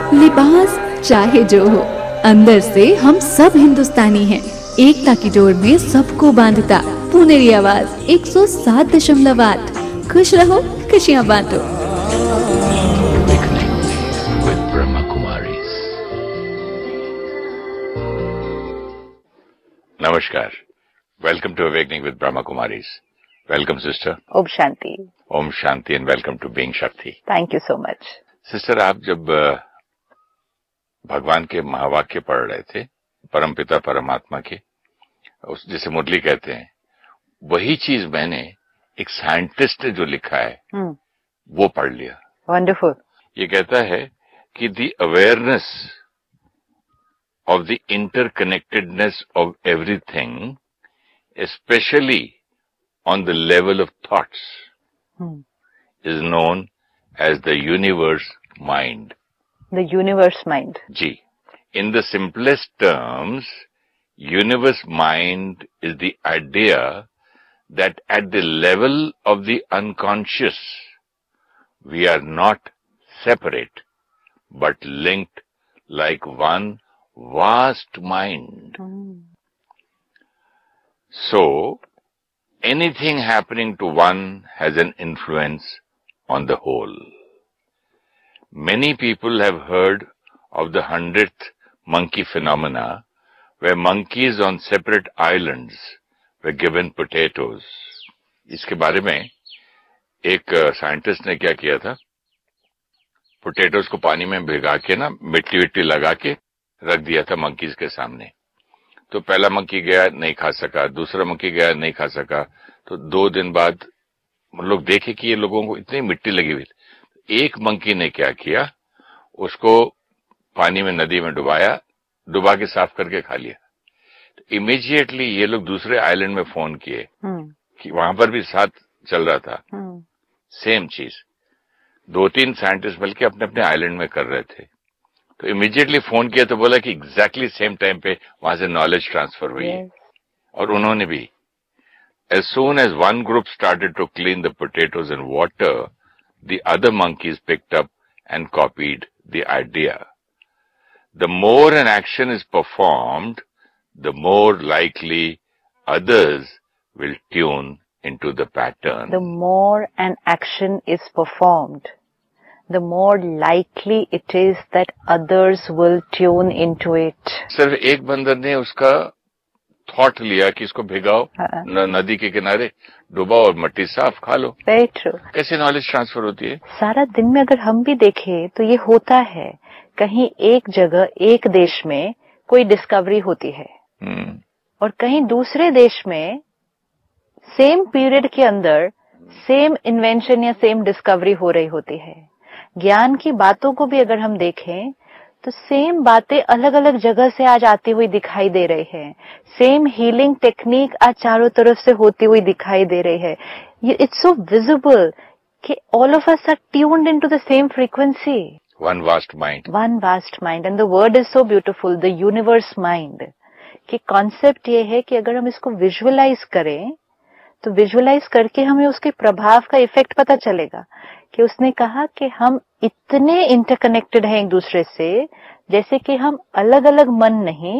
लिबास चाहे जो हो, अंदर से हम सब हिंदुस्तानी हैं। एकता की डोर में सबको बांधता पुनेरी आवाज 107.8। खुश रहो, खुशियाँ बांटो। Namaskar. Welcome to Awakening with Brahma Kumaris. Welcome, sister. Om Shanti. Om Shanti and welcome to Being Shakti. Thank you so much. Sister, आप जब भगवान के महावाक्य पढ़ रहे थे, परमपिता परमात्मा के, उस जिसे मुरली कहते हैं, वही चीज मैंने एक साइंटिस्ट ने जो लिखा है वो पढ़ लिया। Wonderful. ये कहता है कि the awareness of the interconnectedness of everything, especially on the level of thoughts, is known as the universe mind. The universe mind. Ji. In the simplest terms, universe mind is the idea that at the level of the unconscious, we are not separate, but linked like one vast mind. So, anything happening to one has an influence on the whole. Many people have heard of the 100th monkey phenomena, where monkeys on separate islands were given potatoes. इसके बारे में एक scientist ने क्या किया था, potatoes को पानी में भिगा के ना मिट्टी विट्टी लगा के रख दिया था मंकीज के सामने। तो पहला मंकी गया, नहीं खा सका, दूसरा मंकी गया, नहीं खा सका। तो 2 दिन बाद लोग देखे कि ये लोगों को इतनी मिट्टी लगी हुई थी। एक मंकी ने क्या किया, उसको पानी में नदी में डुबा के साफ करके खा लिया। तो इमीडिएटली ये लोग दूसरे आइलैंड में फोन किए कि वहां पर भी साथ चल रहा था सेम चीज। 2-3 साइंटिस्ट बल्कि अपने अपने आइलैंड में कर रहे थे। तो इमीडिएटली फोन किया तो बोला कि एग्जैक्टली सेम टाइम पे वहां से नॉलेज ट्रांसफर हुई है। और उन्होंने भी as soon as one group started to clean the potatoes in water, the other monkeys picked up and copied the idea. The more an action is performed, the more likely others will tune into the pattern. The more an action is performed, the more likely it is that others will tune into it. सिर्फ एक बंदर ने उसका thought लिया कि इसको भिगाओ नदी के किनारे, डुबाओ और मट्टी साफ खा लो। Very true. कैसे नॉलेज ट्रांसफर होती है? सारा दिन में अगर हम भी देखें तो ये होता है, कहीं एक जगह एक देश में कोई डिस्कवरी होती है और कहीं दूसरे देश में सेम पीरियड के अंदर सेम इन्वेंशन या सेम डिस्कवरी हो रही होती है। ज्ञान की बातों को भी अगर हम देखें तो सेम बातें अलग अलग जगह से आज आती हुई दिखाई दे रही है। सेम हीलिंग टेक्निक आज चारों तरफ से होती हुई दिखाई दे रही है। इट्स सो विजिबल कि all of us are tuned into the same frequency. One vast mind. One vast mind. And the word is so beautiful, the universe mind. कि कॉन्सेप्ट ये है कि अगर हम इसको विजुअलाइज करें तो विजुअलाइज करके हमें उसके प्रभाव का इफेक्ट पता चलेगा। कि उसने कहा कि हम इतने इंटरकनेक्टेड हैं एक दूसरे से, जैसे कि हम अलग अलग मन नहीं,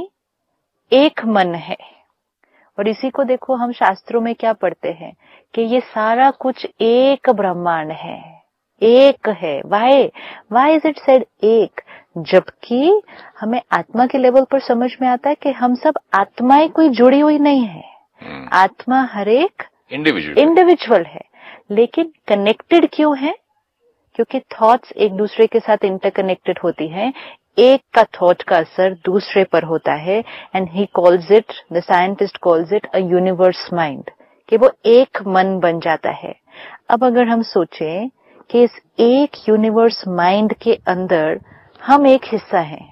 एक मन है। और इसी को देखो हम शास्त्रों में क्या पढ़ते हैं कि ये सारा कुछ एक ब्रह्मांड है, एक है। वाई इज इट सेड एक? जबकि हमें आत्मा के लेवल पर समझ में आता है कि हम सब आत्माएं कोई जुड़ी हुई नहीं है। आत्मा हर एक इंडिविजुअल है, लेकिन कनेक्टेड क्यों है? क्योंकि थॉट्स एक दूसरे के साथ इंटरकनेक्टेड होती हैं। एक का थॉट का असर दूसरे पर होता है and he calls it, the scientist calls it a universe mind, कि वो एक मन बन जाता है। अब अगर हम सोचें कि इस एक यूनिवर्स माइंड के अंदर हम एक हिस्सा हैं,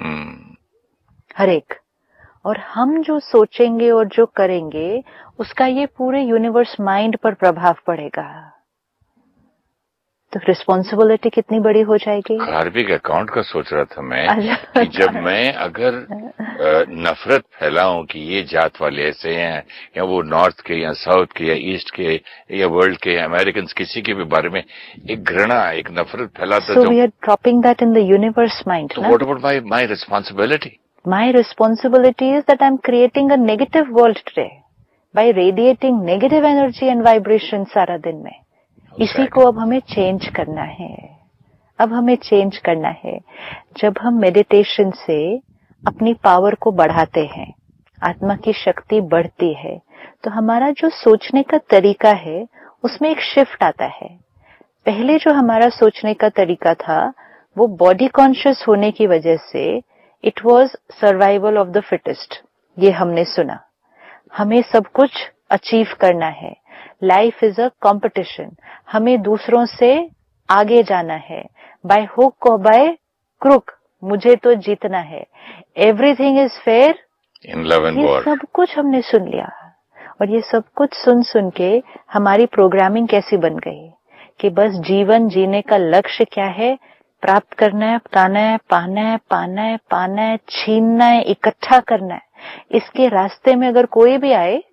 हर एक, और हम जो सोचेंगे और जो करेंगे उसका ये पूरे यूनिवर्स माइंड पर प्रभाव पड़ेगा। तो रिस्पॉन्सिबिलिटी कितनी बड़ी हो जाएगी। कार्बिक अकाउंट का सोच रहा था मैं कि जब मैं अगर नफरत फैलाऊं कि ये जात वाले ऐसे हैं या वो नॉर्थ के या साउथ के या ईस्ट के या वर्ल्ड के अमेरिकन किसी के भी बारे में एक घृणा एक नफरत फैलाता so we are dropping that in the universe mind. So what about my responsibility? My responsibility is that I'm creating a negative world today by radiating negative energy and vibration सारा दिन में। इसी को अब हमें चेंज करना है। अब हमें चेंज करना है। जब हम मेडिटेशन से अपनी पावर को बढ़ाते हैं, आत्मा की शक्ति बढ़ती है, तो हमारा जो सोचने का तरीका है उसमें एक शिफ्ट आता है। पहले जो हमारा सोचने का तरीका था वो बॉडी कॉन्शियस होने की वजह से it was survival of the fittest. ये हमने सुना। हमें सब कुछ अचीव करना है। Life is a competition. हमें दूसरों से आगे जाना है। बाय हुक और बाय क्रुक मुझे तो जीतना है। Everything is fair in love and war. सब कुछ हमने सुन लिया और ये सब कुछ सुन सुन के हमारी प्रोग्रामिंग कैसी बन गई कि बस जीवन जीने का लक्ष्य क्या है, प्राप्त करना है, पाना है, पाना है, पाना है, पाना है, छीनना है, इकट्ठा करना है। इसके रास्ते में अगर कोई भी आए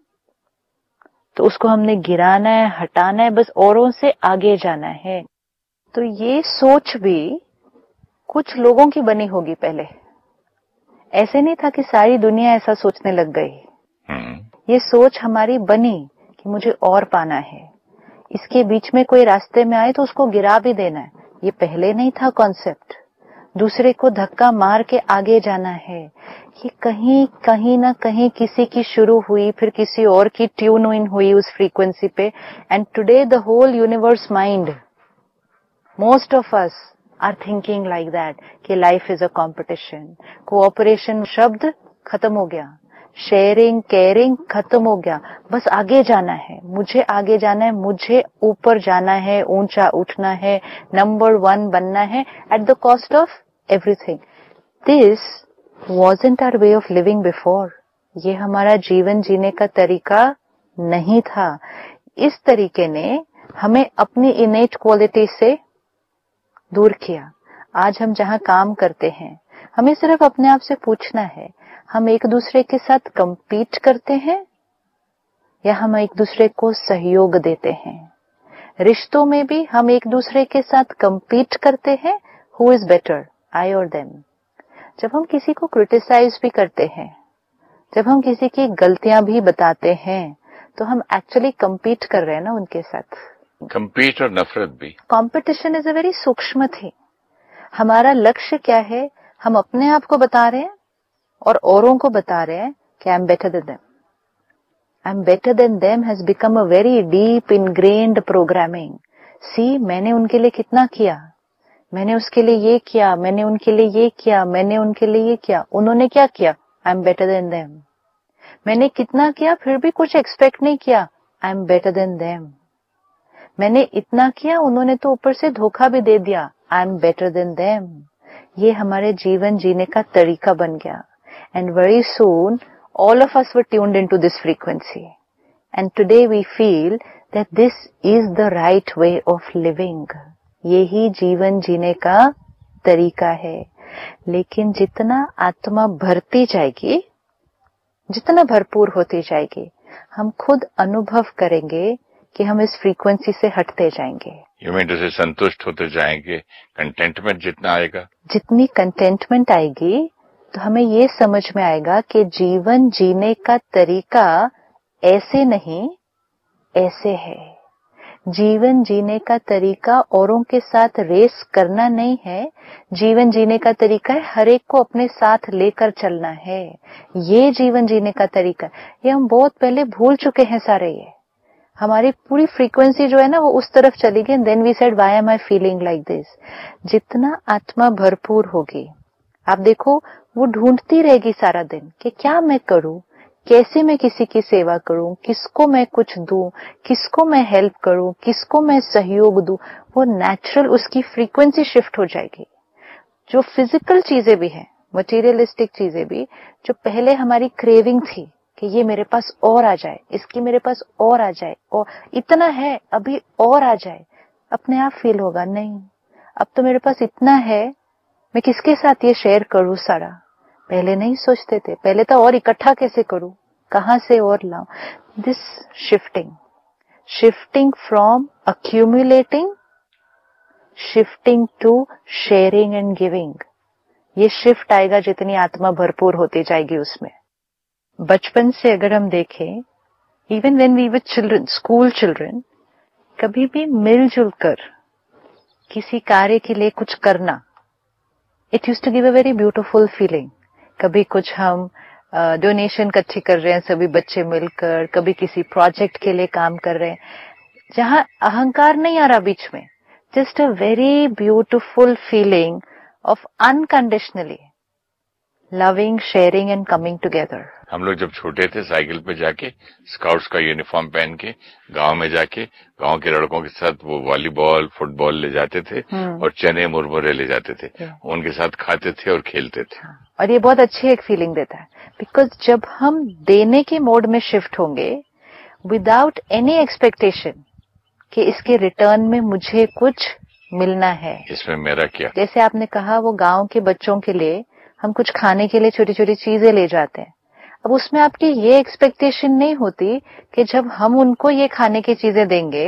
तो उसको हमने गिराना है, हटाना है, बस औरों से आगे जाना है। तो ये सोच भी कुछ लोगों की बनी होगी पहले। ऐसे नहीं था कि सारी दुनिया ऐसा सोचने लग गई। ये सोच हमारी बनी कि मुझे और पाना है। इसके बीच में कोई रास्ते में आए तो उसको गिरा भी देना है। ये पहले नहीं था कॉन्सेप्ट। दूसरे को धक्का मार के आगे जाना है। ये कहीं ना कहीं किसी की शुरू हुई, फिर किसी और की ट्यून इन हुई उस फ्रीक्वेंसी पे। And today the whole universe mind, most of us are thinking like that कि life is a competition. Cooperation शब्द खत्म हो गया। शेयरिंग केयरिंग खत्म हो गया। बस आगे जाना है, मुझे आगे जाना है, मुझे ऊपर जाना है, ऊंचा उठना है, नंबर 1 बनना है at the cost of everything. This wasn't our way of living before. ये हमारा जीवन जीने का तरीका नहीं था। इस तरीके ने हमें अपनी इनेट क्वालिटी से दूर किया। आज हम जहां काम करते हैं, हमें सिर्फ अपने आप से पूछना है, हम एक दूसरे के साथ कंपीट करते हैं या हम एक दूसरे को सहयोग देते हैं। रिश्तों में भी हम एक दूसरे के साथ कंपीट करते हैं, हु इज बेटर, आई और देम। जब हम किसी को क्रिटिसाइज भी करते हैं, जब हम किसी की गलतियां भी बताते हैं, तो हम एक्चुअली कंपीट कर रहे हैं ना उनके साथ। कंपीट और नफरत भी। कंपटीशन इज अ वेरी सूक्ष्म थिंग। हमारा लक्ष्य क्या है, हम अपने आप को बता रहे हैं और औरों को बता रहे हैं कि I am better than them. I am better than them has become a very deep ingrained programming. सी, मैंने उनके लिए कितना किया, मैंने उसके लिए ये किया, मैंने उनके लिए ये किया, मैंने उनके लिए ये किया, उन्होंने क्या किया, I am better than them. मैंने कितना किया फिर भी कुछ एक्सपेक्ट नहीं किया, I am better than them. मैंने इतना किया, उन्होंने तो ऊपर से धोखा भी दे दिया, I am better than them. ये हमारे जीवन जीने का तरीका बन गया। And very soon all of us were tuned into this frequency, and today we feel that this is the right way of living. यही जीवन जीने का तरीका है। लेकिन जितना आत्मा भरती जाएगी, जितना भरपूर होती जाएगी, हम खुद अनुभव करेंगे कि हम इस फ्रीक्वेंसी से हटते जाएंगे। You mean to say संतुष्ट होते जाएंगे, कंटेंटमेंट जितना आएगा, जितनी कंटेंटमेंट आएगी तो हमें ये समझ में आएगा कि जीवन जीने का तरीका ऐसे नहीं, ऐसे है। जीवन जीने का तरीका औरों के साथ रेस करना नहीं है। जीवन जीने का तरीका है हर एक को अपने साथ लेकर चलना है। ये जीवन जीने का तरीका, ये हम बहुत पहले भूल चुके हैं सारे। ये हमारी पूरी फ्रीक्वेंसी जो है ना वो उस तरफ चली गई। Then we said why am I feeling like this. जितना आत्मा भरपूर होगी, आप देखो वो ढूंढती रहेगी सारा दिन कि क्या मैं करूं, कैसे मैं किसी की सेवा करूं, किसको मैं कुछ दूं, किसको मैं हेल्प करूं, किसको मैं सहयोग दूं। वो नेचुरल उसकी फ्रीक्वेंसी शिफ्ट हो जाएगी। जो फिजिकल चीजें भी हैं, मटेरियलिस्टिक चीजें भी, जो पहले हमारी क्रेविंग थी कि ये मेरे पास और आ जाए, इसकी मेरे पास और आ जाए, और इतना है अभी और आ जाए, अपने आप फील होगा, नहीं अब तो मेरे पास इतना है, मैं किसके साथ ये शेयर करूं सारा। पहले नहीं सोचते थे, पहले तो और इकट्ठा कैसे करूं, कहां से और लाऊं। This shifting from accumulating, shifting to sharing and giving, ये शिफ्ट आएगा जितनी आत्मा भरपूर होती जाएगी उसमें। बचपन से अगर हम देखें, even when we were children, school children, कभी भी मिलजुल कर किसी कार्य के लिए कुछ करना, it used to give a very beautiful feeling. कभी कुछ हम डोनेशन इकट्ठी कर रहे हैं सभी बच्चे मिलकर, कभी किसी प्रोजेक्ट के लिए काम कर रहे हैं जहां अहंकार नहीं आ रहा बीच में, just a very beautiful feeling of unconditionally loving, sharing and coming together. हम लोग जब छोटे थे साइकिल पे जाके स्काउट्स का यूनिफॉर्म पहन के गांव में जाके गांव के लड़कों के साथ वो वॉलीबॉल, फुटबॉल ले जाते थे और चने मुरमुरे ले जाते थे, उनके साथ खाते थे और खेलते थे। और ये बहुत अच्छी एक फीलिंग देता है, बिकॉज जब हम देने के मोड में शिफ्ट होंगे विदाउट एनी एक्सपेक्टेशन कि इसके रिटर्न में मुझे कुछ मिलना है, इसमें मेरा क्या, जैसे आपने कहा वो गांव के बच्चों के लिए हम कुछ खाने के लिए छोटी छोटी चीजें ले जाते हैं। अब उसमें आपकी ये एक्सपेक्टेशन नहीं होती कि जब हम उनको ये खाने की चीजें देंगे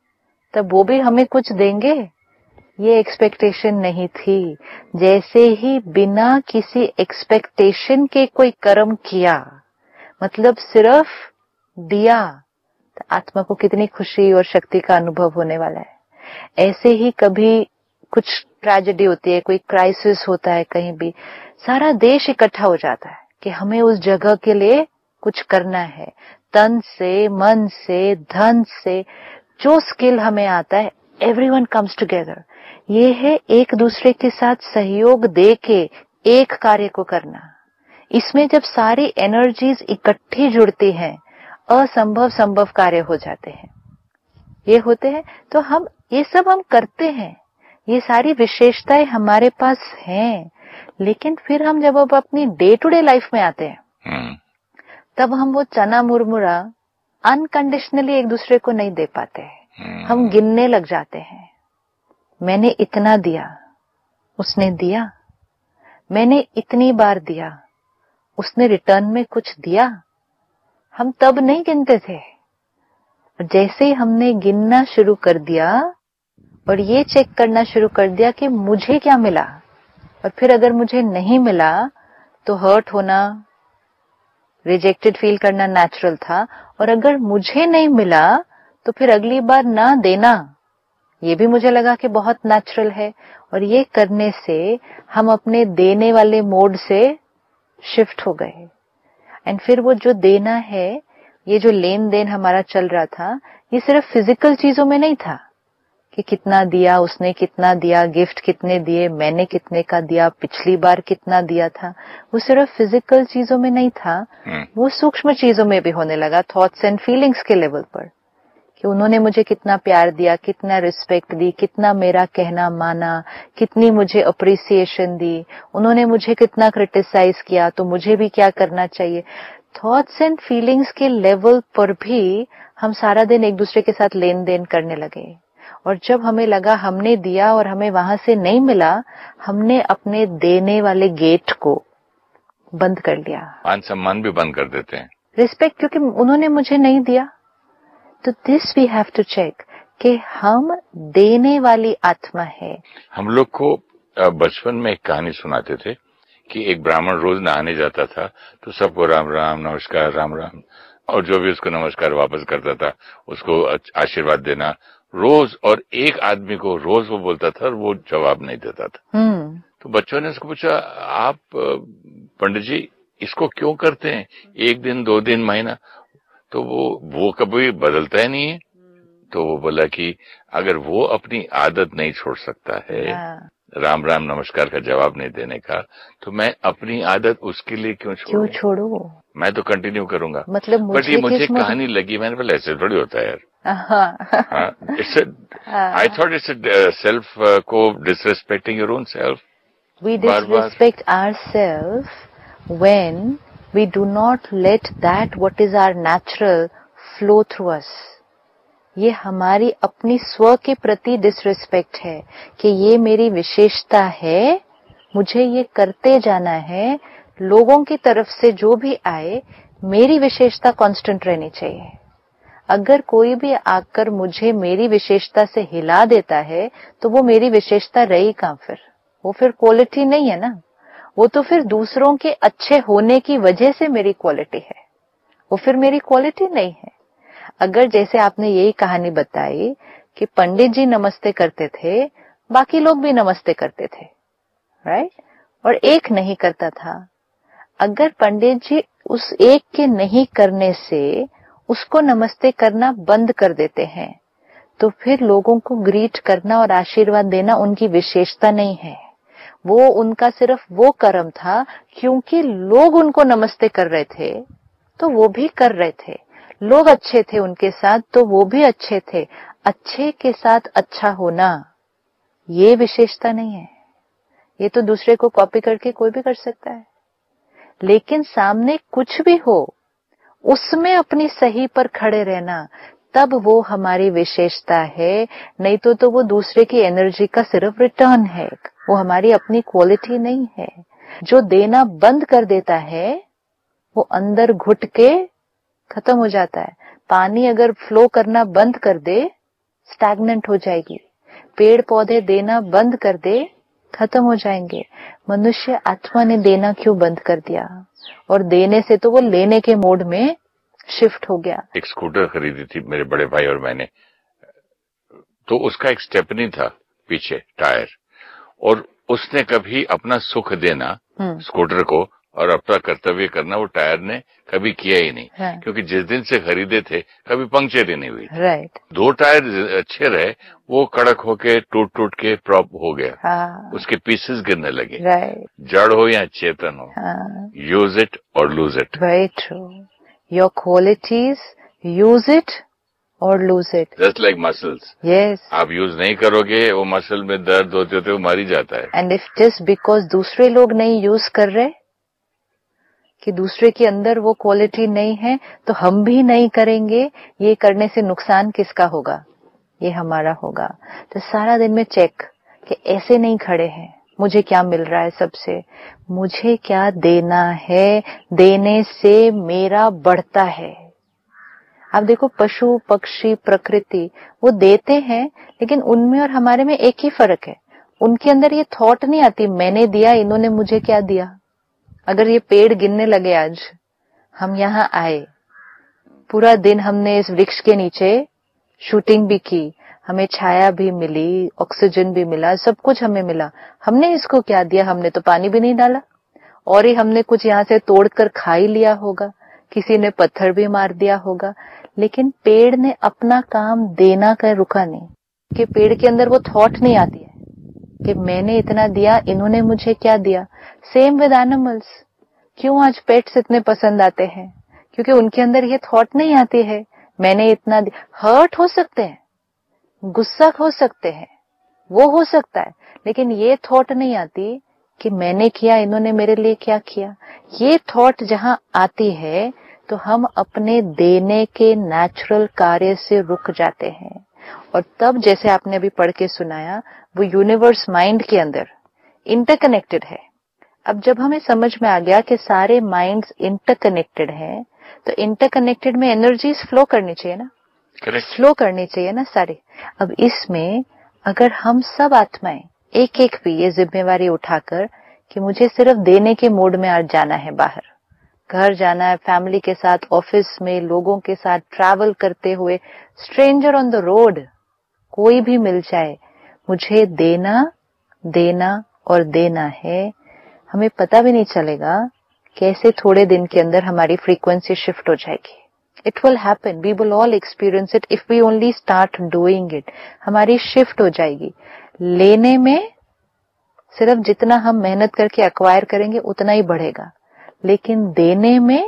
तब वो भी हमें कुछ देंगे, ये एक्सपेक्टेशन नहीं थी। जैसे ही बिना किसी एक्सपेक्टेशन के कोई कर्म किया, मतलब सिर्फ दिया, तो आत्मा को कितनी खुशी और शक्ति का अनुभव होने वाला है। ऐसे ही कभी कुछ ट्रेजेडी होती है, कोई क्राइसिस होता है कहीं भी, सारा देश इकट्ठा हो जाता है कि हमें उस जगह के लिए कुछ करना है, तन से, मन से, धन से, जो स्किल हमें आता है, एवरीवन कम्स टुगेदर। ये है एक दूसरे के साथ सहयोग दे के एक कार्य को करना। इसमें जब सारी एनर्जीज इकट्ठी जुड़ती हैं, असंभव संभव कार्य हो जाते हैं, ये होते हैं। तो हम ये सब हम करते हैं, ये सारी विशेषताएं हमारे पास हैं, लेकिन फिर हम जब अब अपनी डे टू डे लाइफ में आते हैं तब हम वो चना मुरमुरा अनकंडीशनली एक दूसरे को नहीं दे पाते हैं। हम गिनने लग जाते हैं, मैंने इतना दिया, उसने दिया, मैंने इतनी बार दिया, उसने रिटर्न में कुछ दिया। हम तब नहीं गिनते थे, जैसे ही हमने गिनना शुरू कर दिया और ये चेक करना शुरू कर दिया कि मुझे क्या मिला, और फिर अगर मुझे नहीं मिला तो हर्ट होना, रिजेक्टेड फील करना नेचुरल था, और अगर मुझे नहीं मिला तो फिर अगली बार ना देना, ये भी मुझे लगा कि बहुत नेचुरल है। और ये करने से हम अपने देने वाले मोड से शिफ्ट हो गए। एंड फिर वो जो देना है, ये जो लेन देन हमारा चल रहा था, ये सिर्फ फिजिकल चीजों में नहीं था कि कितना दिया, उसने कितना दिया, गिफ्ट कितने दिए, मैंने कितने का दिया, पिछली बार कितना दिया था। वो सिर्फ फिजिकल चीजों में नहीं था, वो सूक्ष्म चीजों में भी होने लगा, थॉट्स एंड फीलिंग्स के लेवल पर, कि उन्होंने मुझे कितना प्यार दिया, कितना रिस्पेक्ट दी, कितना मेरा कहना माना, कितनी मुझे अप्रिसिएशन दी, उन्होंने मुझे कितना क्रिटिसाइज किया, तो मुझे भी क्या करना चाहिए। थॉट्स एंड फीलिंग्स के लेवल पर भी हम सारा दिन एक दूसरे के साथ लेन देन करने लगे। और जब हमें लगा हमने दिया और हमें वहां से नहीं मिला, हमने अपने देने वाले गेट को बंद कर लिया। मान सम्मान भी बंद कर देते हैं, रिस्पेक्ट, क्योंकि उन्होंने मुझे नहीं दिया। तो this we have to check कि हम देने वाली आत्मा है। हम लोग को बचपन में एक कहानी सुनाते थे कि एक ब्राह्मण रोज नहाने जाता था तो सबको राम राम, नमस्कार, राम राम, और जो भी उसको नमस्कार वापस करता था उसको आशीर्वाद देना रोज, और एक आदमी को रोज वो बोलता था और वो जवाब नहीं देता था। तो बच्चों ने उसको पूछा, आप पंडित जी इसको क्यों करते हैं, एक दिन, 2 दिन, महीना, तो वो कभी बदलता ही नहीं है। तो वो बोला कि अगर वो अपनी आदत नहीं छोड़ सकता है राम राम नमस्कार का जवाब नहीं देने का, तो मैं अपनी आदत उसके लिए क्यों छोड़ू, मैं तो कंटिन्यू करूंगा। मतलब बट ये मुझे कहानी लगी, मैंने बोला ऐसे थोड़ी होता है यार। I thought it's a self को disrespecting your own self. We disrespect ourselves when we do not let that what is our natural flow through us. ये हमारी अपनी स्व के प्रति डिसरिस्पेक्ट है कि ये मेरी विशेषता है, मुझे ये करते जाना है, लोगों की तरफ से जो भी आए मेरी विशेषता कांस्टेंट रहनी चाहिए। अगर कोई भी आकर मुझे मेरी विशेषता से हिला देता है तो वो मेरी विशेषता रही कहां? फिर वो फिर क्वालिटी नहीं है ना, वो तो फिर दूसरों के अच्छे होने की वजह से मेरी क्वालिटी है, वो फिर मेरी क्वालिटी नहीं है। अगर जैसे आपने यही कहानी बताई कि पंडित जी नमस्ते करते थे, बाकी लोग भी नमस्ते करते थे, राइट, और एक नहीं करता था। अगर पंडित जी उस एक के नहीं करने से उसको नमस्ते करना बंद कर देते हैं तो फिर लोगों को ग्रीट करना और आशीर्वाद देना उनकी विशेषता नहीं है, वो उनका सिर्फ वो कर्म था क्योंकि लोग उनको नमस्ते कर रहे थे तो वो भी कर रहे थे, लोग अच्छे थे उनके साथ तो वो भी अच्छे थे। अच्छे के साथ अच्छा होना ये विशेषता नहीं है, ये तो दूसरे को कॉपी करके कोई भी कर सकता है। लेकिन सामने कुछ भी हो उसमें अपनी सही पर खड़े रहना, तब वो हमारी विशेषता है, नहीं तो वो दूसरे की एनर्जी का सिर्फ रिटर्न है, वो हमारी अपनी क्वालिटी नहीं है। जो देना बंद कर देता है वो अंदर घुट के खत्म हो जाता है। पानी अगर फ्लो करना बंद कर दे स्टैग्नेंट हो जाएगी, पेड़ पौधे देना बंद कर दे खत्म हो जाएंगे। मनुष्य आत्मा ने देना क्यों बंद कर दिया? और देने से तो वो लेने के मोड में शिफ्ट हो गया। एक स्कूटर खरीदी थी मेरे बड़े भाई और मैंने, तो उसका एक स्टेपनी था पीछे टायर, और उसने कभी अपना सुख देना स्कूटर को और अपना कर्तव्य करना वो टायर ने कभी किया ही नहीं, क्योंकि जिस दिन से खरीदे थे कभी पंक्चर ही नहीं हुई। राइट, 2 टायर अच्छे रहे, वो कड़क होके टूट के प्रॉप हो गया, उसके पीसेस गिरने लगे। जड़ हो या चेतन हो, यूज इट और lose it. Very true, your qualities use it और lose it, just like muscles. Yes, आप यूज नहीं करोगे वो मसल में दर्द होते होते वो मर ही जाता है। एंड इफ जस्ट बिकॉज दूसरे लोग नहीं यूज कर रहे कि दूसरे के अंदर वो क्वालिटी नहीं है तो हम भी नहीं करेंगे, ये करने से नुकसान किसका होगा? ये हमारा होगा। तो सारा दिन में चेक कि ऐसे नहीं खड़े हैं, मुझे क्या मिल रहा है सबसे, मुझे क्या देना है, देने से मेरा बढ़ता है। आप देखो पशु पक्षी प्रकृति वो देते हैं, लेकिन उनमें और हमारे में एक ही फर्क है, उनके अंदर ये थॉट नहीं आती मैंने दिया इन्होंने मुझे क्या दिया। अगर ये पेड़ गिरने लगे, आज हम यहाँ आए, पूरा दिन हमने इस वृक्ष के नीचे शूटिंग भी की, हमें छाया भी मिली, ऑक्सीजन भी मिला, सब कुछ हमें मिला, हमने इसको क्या दिया? हमने तो पानी भी नहीं डाला, और ही हमने कुछ यहाँ से तोड़कर खा ही लिया होगा, किसी ने पत्थर भी मार दिया होगा, लेकिन पेड़ ने अपना काम देना का रुका नहीं, कि पेड़ के अंदर वो थॉट नहीं आती है कि मैंने इतना दिया इन्होंने मुझे क्या दिया। Same with animals. क्यों आज पेट्स इतने पसंद आते हैं? क्योंकि उनके अंदर ये थॉट नहीं आती है मैंने इतना दिया। हर्ट हो सकते हैं, गुस्सा हो सकते हैं, वो हो सकता है, लेकिन ये थॉट नहीं आती कि मैंने किया इन्होंने मेरे लिए क्या किया। ये थॉट जहां आती है तो हम अपने देने के नेचुरल कार्य से रुक जाते हैं, और तब जैसे आपने अभी पढ़ के सुनाया वो यूनिवर्स माइंड के अंदर इंटरकनेक्टेड है। अब जब हमें समझ में आ गया कि सारे माइंड्स इंटरकनेक्टेड हैं, तो इंटरकनेक्टेड में एनर्जीज फ्लो करनी चाहिए ना, फ्लो करनी चाहिए ना सारी। अब इसमें अगर हम सब आत्माएं एक एक भी ये जिम्मेवारी उठाकर कि मुझे सिर्फ देने के मोड में आज जाना है, बाहर घर जाना है, फैमिली के साथ, ऑफिस में लोगों के साथ ट्रैवल करते हुए, स्ट्रेंजर ऑन द रोड कोई भी मिल जाए, मुझे देना देना और देना है। हमें पता भी नहीं चलेगा कैसे थोड़े दिन के अंदर हमारी फ्रीक्वेंसी शिफ्ट हो जाएगी। It will happen, we will all experience it if we only start doing it. हमारी शिफ्ट हो जाएगी। लेने में सिर्फ जितना हम मेहनत करके एक्वायर करेंगे उतना ही बढ़ेगा, लेकिन देने में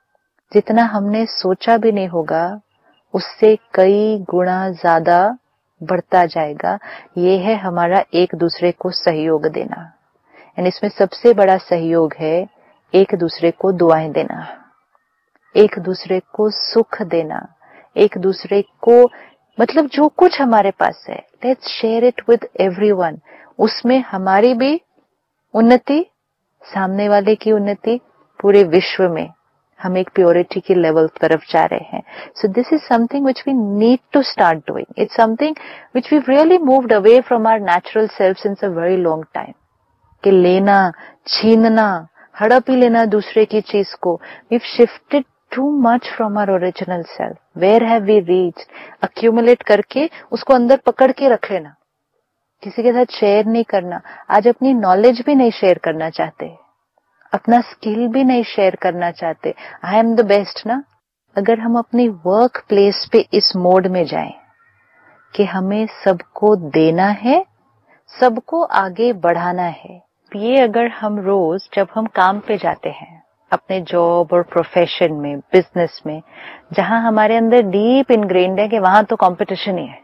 जितना हमने सोचा भी नहीं होगा उससे कई गुना ज्यादा बढ़ता जाएगा। ये है हमारा एक दूसरे को सहयोग देना। एंड इसमें सबसे बड़ा सहयोग है एक दूसरे को दुआएं देना, एक दूसरे को सुख देना, एक दूसरे को मतलब जो कुछ हमारे पास है, let's share it with everyone. उसमें हमारी भी उन्नति, सामने वाले की उन्नति, पूरे विश्व में हम एक प्योरिटी की लेवल तरफ जा रहे हैं। So this is something which we need to start doing. It's something which we really moved away from our natural self since a very long time. कि लेना, छीनना, हड़प ही लेना दूसरे की चीज को, we shifted too much from our original self. Where have we reached? Accumulate करके उसको अंदर पकड़ के रख लेना, किसी के साथ शेयर नहीं करना। आज अपनी नॉलेज भी नहीं शेयर करना चाहते, अपना स्किल भी नहीं शेयर करना चाहते। आई एम द बेस्ट ना। अगर हम अपनी वर्क प्लेस पे इस मोड में जाएं कि हमें सबको देना है, सबको आगे बढ़ाना है, ये अगर हम रोज जब हम काम पे जाते हैं अपने जॉब और प्रोफेशन में, बिजनेस में, जहां हमारे अंदर डीप इनग्रेन्ड है कि वहां तो कंपटीशन ही है,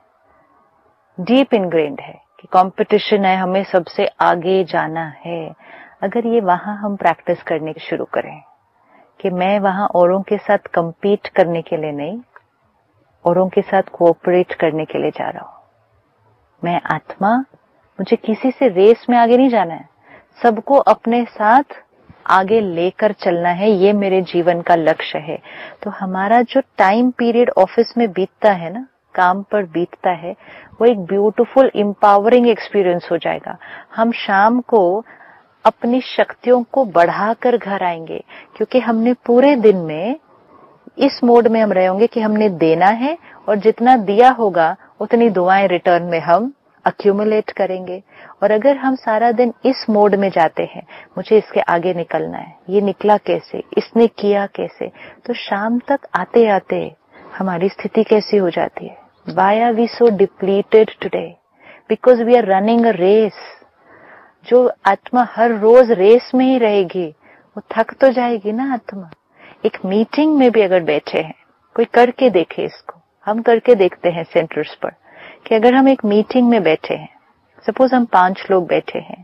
डीप इनग्रेन्ड है कि कंपटीशन है, हमें सबसे आगे जाना है। अगर ये वहां हम प्रैक्टिस करने शुरू करें कि मैं वहां औरों के साथ कंपीट करने के लिए नहीं, औरों के साथ कोऑपरेट करने के लिए जा रहा हूं। मैं आत्मा, मुझे किसी से रेस में आगे नहीं जाना है, सबको अपने साथ आगे लेकर चलना है, ये मेरे जीवन का लक्ष्य है। तो हमारा जो टाइम पीरियड ऑफिस में बीतता है ना, काम पर बीतता है, वो एक ब्यूटीफुल एम्पावरिंग एक्सपीरियंस हो जाएगा। हम शाम को अपनी शक्तियों को बढ़ाकर घर आएंगे, क्योंकि हमने पूरे दिन में इस मोड में हम रहे होंगे कि हमने देना है और जितना दिया होगा उतनी दुआएं रिटर्न में हम अक्यूमुलेट करेंगे। और अगर हम सारा दिन इस मोड में जाते हैं, मुझे इसके आगे निकलना है, ये निकला कैसे, इसने किया कैसे, तो शाम तक आते आते हमारी स्थिति कैसी हो जाती है। Why are we so depleted today? Because we are running a race. जो आत्मा हर रोज रेस में ही रहेगी, वो थक तो जाएगी ना आत्मा। एक मीटिंग में भी अगर बैठे हैं, कोई करके देखे इसको, हम करके देखते हैं सेंटर्स पर, कि अगर हम एक मीटिंग में बैठे हैं, सपोज हम 5 लोग बैठे हैं,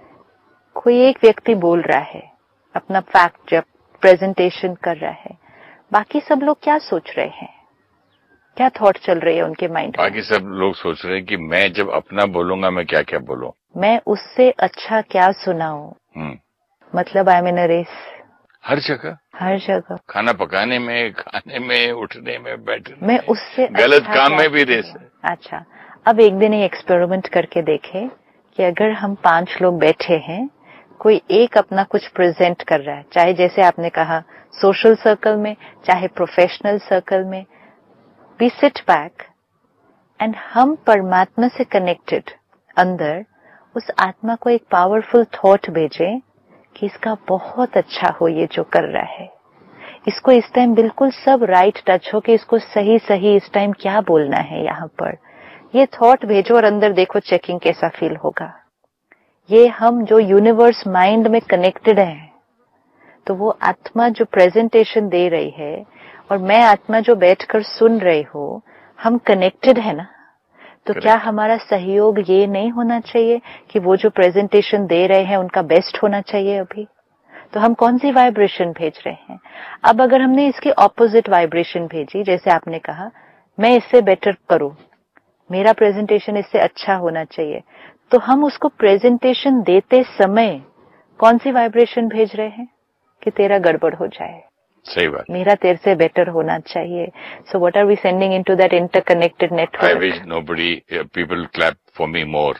कोई एक व्यक्ति बोल रहा है अपना फैक्ट, जब प्रेजेंटेशन कर रहा है, बाकी सब लोग क्या सोच रहे हैं, क्या थॉट चल रही है उनके माइंड में? बाकी सब लोग सोच रहे हैं कि मैं जब अपना बोलूंगा मैं क्या क्या बोलूं, मैं उससे अच्छा क्या सुनाऊं। मतलब I am in a race. हर जगह, हर जगह, खाना पकाने में, खाने में, उठने में, बैठने मैं में, उससे गलत अच्छा काम में भी रेस है। अच्छा, अब एक दिन ये एक्सपेरिमेंट करके देखे कि अगर हम 5 लोग बैठे हैं, कोई एक अपना कुछ प्रेजेंट कर रहा है, चाहे जैसे आपने कहा सोशल सर्कल में, चाहे प्रोफेशनल सर्कल में, वी सिट बैक एंड हम परमात्मा से कनेक्टेड अंदर उस आत्मा को एक पावरफुल थॉट भेजें कि इसका बहुत अच्छा हो ये जो कर रहा है, इसको इस टाइम बिल्कुल सब राइट टच हो कि इसको सही सही इस टाइम क्या बोलना है यहाँ पर, ये थॉट भेजो और अंदर देखो चेकिंग कैसा फील होगा। ये हम जो यूनिवर्स माइंड में कनेक्टेड हैं, तो वो आत्मा जो प्रेजेंटेशन दे रही है और मैं आत्मा जो बैठकर सुन रही हूँ, हम कनेक्टेड है ना। तो क्या हमारा सहयोग ये नहीं होना चाहिए कि वो जो प्रेजेंटेशन दे रहे हैं उनका बेस्ट होना चाहिए अभी? तो हम कौन सी वाइब्रेशन भेज रहे हैं? अब अगर हमने इसकी ऑपोजिट वाइब्रेशन भेजी, जैसे आपने कहा मैं इससे बेटर करूं, मेरा प्रेजेंटेशन इससे अच्छा होना चाहिए, तो हम उसको प्रेजेंटेशन देते समय कौन सी वाइब्रेशन भेज रहे हैं कि तेरा गड़बड़ हो जाए, सही बात, मेरा तेरे से बेटर होना चाहिए। So what are we sending into that interconnected network? I wish nobody people clap for me मोर।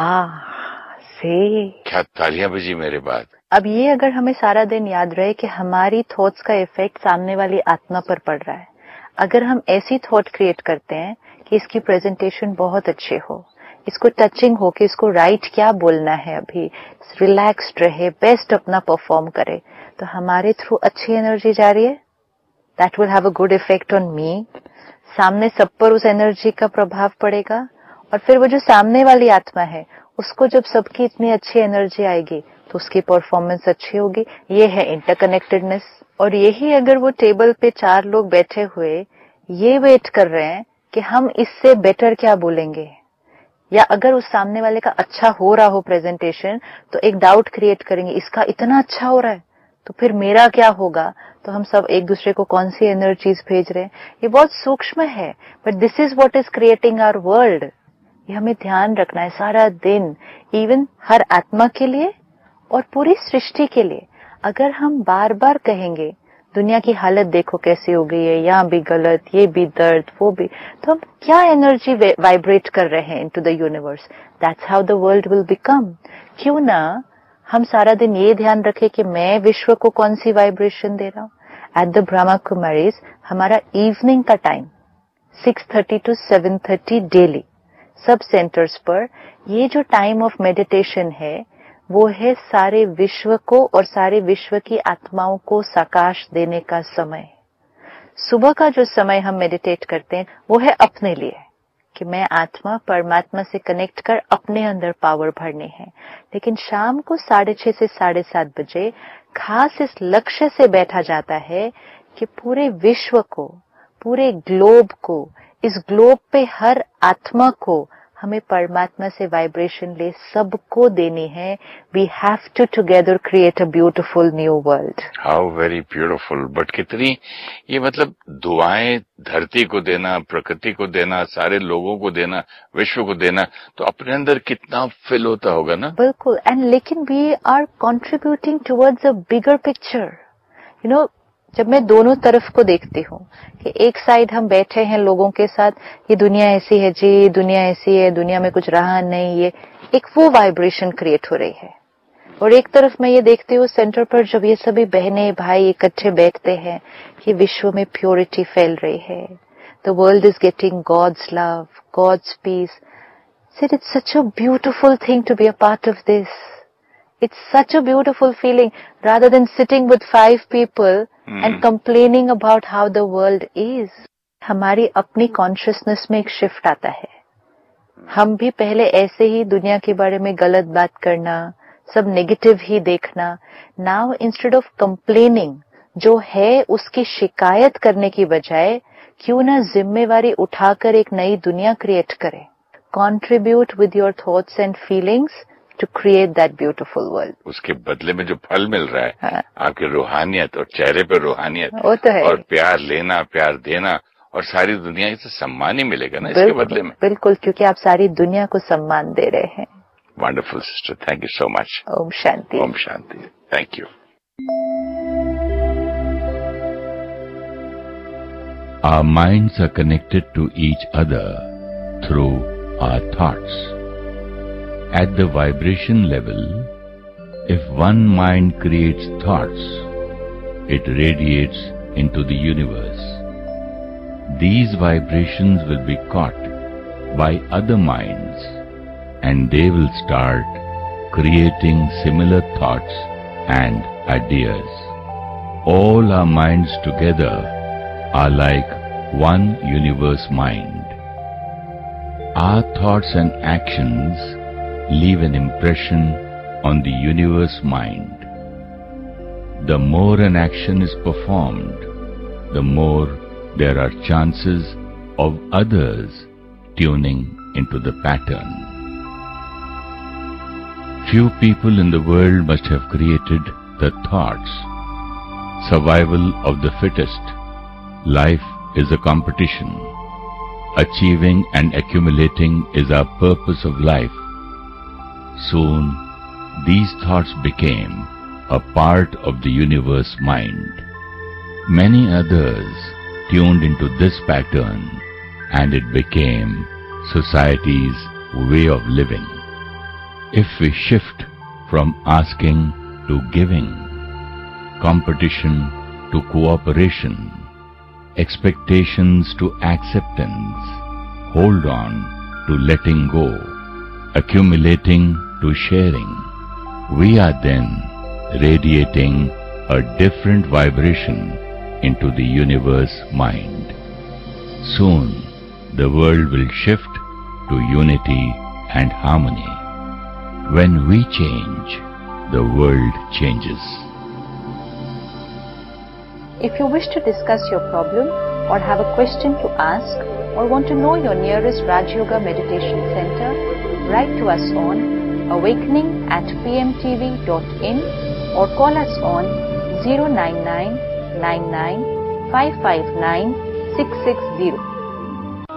से क्या तालियां बजी मेरे बाद। अब ये अगर हमें सारा दिन याद रहे कि हमारी थॉट्स का इफेक्ट सामने वाली आत्मा पर पड़ रहा है, अगर हम ऐसी थॉट क्रिएट करते हैं कि इसकी प्रेजेंटेशन बहुत अच्छी हो, इसको टचिंग हो कि इसको राइट क्या बोलना है, अभी रिलैक्स्ड रहे, बेस्ट अपना परफॉर्म करे, तो हमारे थ्रू अच्छी एनर्जी जा रही है, that will have a good effect on me. सामने सब पर उस एनर्जी का प्रभाव पड़ेगा और फिर वो जो सामने वाली आत्मा है उसको जब सबकी इतनी अच्छी एनर्जी आएगी तो उसकी परफॉर्मेंस अच्छी होगी। ये है इंटरकनेक्टेडनेस। और यही अगर वो टेबल पे 4 लोग बैठे हुए ये वेट कर रहे हैं कि हम इससे बेटर क्या बोलेंगे, या अगर उस सामने वाले का अच्छा हो रहा हो प्रेजेंटेशन, तो एक डाउट क्रिएट करेंगे इसका इतना अच्छा हो रहा है तो फिर मेरा क्या होगा, तो हम सब एक दूसरे को कौन सी एनर्जीज भेज रहे हैं, ये बहुत सूक्ष्म है, but this is what is creating our world. ये हमें ध्यान रखना है सारा दिन, इवन हर आत्मा के लिए और पूरी सृष्टि के लिए। अगर हम बार बार कहेंगे दुनिया की हालत देखो कैसी हो गई है, यहाँ भी गलत, ये भी दर्द, वो भी, तो हम क्या एनर्जी वाइब्रेट कर रहे हैं into the universe. That's how the world will become. क्यों ना हम सारा दिन ये ध्यान रखें कि मैं विश्व को कौन सी वाइब्रेशन दे रहा हूं। एट द ब्रह्मा कुमारीज हमारा इवनिंग का टाइम 6:30 to 7:30 डेली सब सेंटर्स पर, ये जो टाइम ऑफ मेडिटेशन है वो है सारे विश्व को और सारे विश्व की आत्माओं को साकाश देने का समय। सुबह का जो समय हम मेडिटेट करते हैं वो है अपने लिए, कि मैं आत्मा परमात्मा से कनेक्ट कर अपने अंदर पावर भरने हैं। लेकिन शाम को 6:30 से 7:30 बजे खास इस लक्ष्य से बैठा जाता है कि पूरे विश्व को, पूरे ग्लोब को, इस ग्लोब पे हर आत्मा को हमें परमात्मा से वाइब्रेशन ले सबको देनी है। We have to together create a beautiful new world. How very beautiful. But कितनी ये मतलब दुआएं धरती को देना, प्रकृति को देना, सारे लोगों को देना, विश्व को देना, तो अपने अंदर कितना फिल होता होगा ना। बिल्कुल। एंड लेकिन we are contributing towards a bigger picture. You know, जब मैं दोनों तरफ को देखती हूँ कि एक साइड हम बैठे हैं लोगों के साथ, ये दुनिया ऐसी है जी, दुनिया ऐसी है, दुनिया में कुछ रहा नहीं, ये एक वो वाइब्रेशन क्रिएट हो रही है। और एक तरफ मैं ये देखती हूँ सेंटर पर जब ये सभी बहनें भाई इकट्ठे बैठते हैं कि विश्व में प्योरिटी फैल रही है, the world is getting God's love, God's piece. It's such a beautiful thing to be a part of this. It's such a beautiful feeling, rather than sitting with 5 people and complaining about how the world is. हमारी अपनी consciousness में एक shift आता है। हम भी पहले ऐसे ही दुनिया के बारे में गलत बात करना, सब नेगेटिव ही देखना। नाउ इंस्टेड ऑफ कंप्लेनिंग, जो है उसकी शिकायत करने की बजाय क्यों ना जिम्मेवारी उठाकर एक नई दुनिया क्रिएट करें। Contribute with your thoughts and feelings to create that beautiful world. उसके बदले में जो फल मिल रहा है, आपकी रूहानियत और चेहरे पे रूहानियत, वो तो है, और प्यार लेना, प्यार देना, और सारी दुनिया से सम्मान ही मिलेगा ना इसके बदले में। बिल्कुल, क्योंकि आप सारी दुनिया को सम्मान दे रहे हैं। Wonderful sister, thank you so much. Om Shanti. Om Shanti. Thank you. Our minds are connected to each other through our thoughts. At the vibration level, if one mind creates thoughts, it radiates into the universe. These vibrations will be caught by other minds, and they will start creating similar thoughts and ideas. All our minds together are like one universe mind. Our thoughts and actions leave an impression on the universe mind. The more an action is performed, the more there are chances of others tuning into the pattern. Few people in the world must have created the thoughts. Survival of the fittest. Life is a competition. Achieving and accumulating is our purpose of life. Soon, these thoughts became a part of the universe mind. Many others tuned into this pattern, and it became society's way of living. If we shift from asking to giving, competition to cooperation, expectations to acceptance, hold on to letting go, accumulating to sharing, we are then radiating a different vibration into the universe mind. Soon, the world will shift to unity and harmony. When we change, the world changes. If you wish to discuss your problem or have a question to ask or want to know your nearest Raj Yoga Meditation Center, write to us on awakening@pmtv.in or call us on 09999559660.